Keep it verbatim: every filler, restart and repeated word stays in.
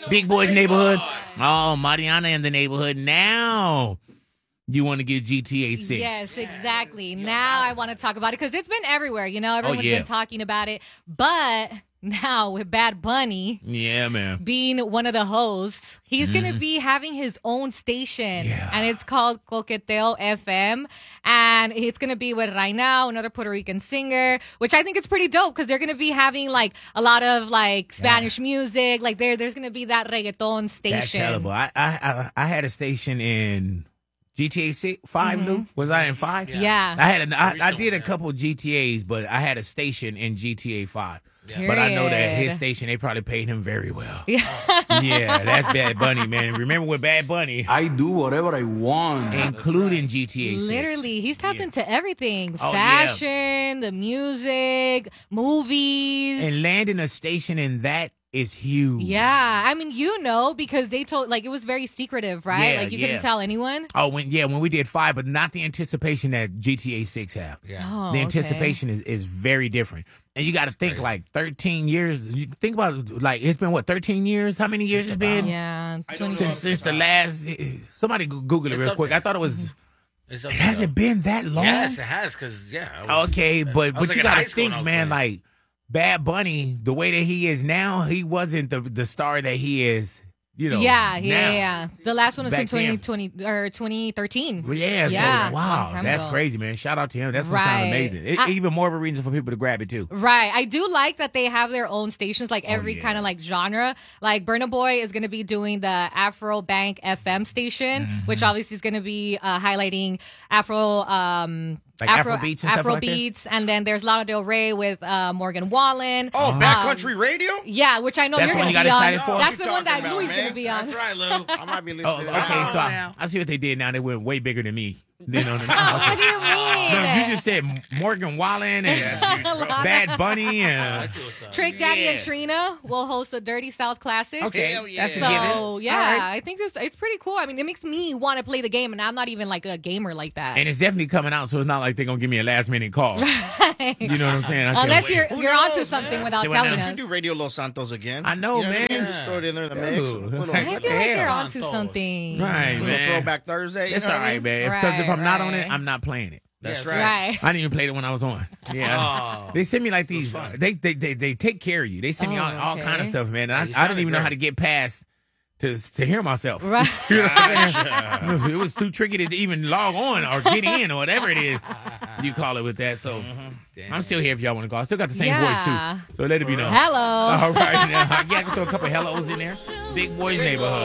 Big Boy's Neighborhood. Oh, Mariana in the Neighborhood. Now you want to get G T A six. Yes, exactly. Now I want to talk about it because it's been everywhere. You know, everyone's oh, yeah. been talking about it. But now with Bad Bunny yeah, man, being one of the hosts, he's mm-hmm. going to be having his own station. Yeah. And it's called Coqueteo F M. And it's going to be with Rainao, another Puerto Rican singer, which I think is pretty dope because they're going to be having like a lot of like Spanish yeah. music. Like there, there's going to be that reggaeton station. That's terrible. I, I, I, I had a station in G T A six, five, mm-hmm. Lou? Was I in five? Yeah. yeah. I had a, I, I did a couple G T As, but I had a station in G T A five. Yeah. But I know that his station, they probably paid him very well. Yeah, yeah, that's Bad Bunny, man. Remember with Bad Bunny? I do whatever I want. Including G T A six. Literally, he's tapped yeah. into everything. Oh, Fashion, yeah. the music, movies. And landing a station in that is huge. Yeah, I mean, you know, because they told, like, it was very secretive, right? Yeah, like, you yeah. couldn't tell anyone. Oh, when yeah, when we did five, but not the anticipation that G T A six have. Yeah, oh, the anticipation okay. is, is very different. And you got to think, right. like, thirteen years. You think about, like, it's been, what, thirteen years? How many years it's been? Yeah. Since, since the last, somebody Google it it's real quick. there. I thought it was, it's has it been that long? Yes, it has, because, yeah. Was, okay, but, but like you got to think, man, like, Bad Bunny, the way that he is now, he wasn't the the star that he is, you know. Yeah, yeah, now. yeah. The last one was Back in twenty twenty or twenty thirteen. Yeah, yeah. So, wow, that's ago. crazy, man. Shout out to him. That's right. gonna sound amazing. It, I, even more of a reason for people to grab it too. Right. I do like that they have their own stations, like every oh, yeah. kind of like genre. Like Burna Boy is gonna be doing the Afro Bank F M station, mm-hmm. which obviously is gonna be uh, highlighting Afro. Um, Like Afro, Afro beats and Afro stuff beats, like and then there's Lana Del Rey with uh, Morgan Wallen. Oh, um, Backcountry Radio? Yeah, which I know That's you're going to be be on. excited for. That's the one that about, Louis is man. going to be on. That's right, Lou. I might be listening. Oh, to okay, that. so I, I see what they did now. They went way bigger than me. Then on the, What do you mean? No, you just said Morgan Wallen and Bad Bunny and Trick Daddy yeah. and Trina will host the Dirty South Classic. Okay, yeah. that's a so given. yeah, right. I think it's it's pretty cool. I mean, it makes me want to play the game, and I'm not even like a gamer like that. And it's definitely coming out, so it's not like they're gonna give me a last minute call. Right. You know what I'm saying? I Unless can't you're wait. you're Who onto knows, something man? without See what telling now? us. You do Radio Los Santos again. I know, you know, man. You just throw it in there in the mix. Dude. Put a little- I What feel the like hell? you're onto Santos. something. Right, little man. Throwback Thursday. you It's know all what I right, mean? man. Because if Right, I'm not on right. it, I'm not playing it. That's Yeah, right. Right. I didn't even play it when I was on. Yeah, Oh. they send me like these. Uh, they, they they they take care of you. They send me Oh, all, all okay. kind of stuff, man. And you I, I didn't sounded even know great. how to get past to to hear myself. Right. You know what I'm saying? It was too tricky to even log on or get in or whatever it is you call it with that. So I'm still here if y'all want to call. I still got the same Yeah. voice too. So let it be known. Hello. All right, now yeah, I can throw a couple hellos in there. Big Boy's Neighborhood.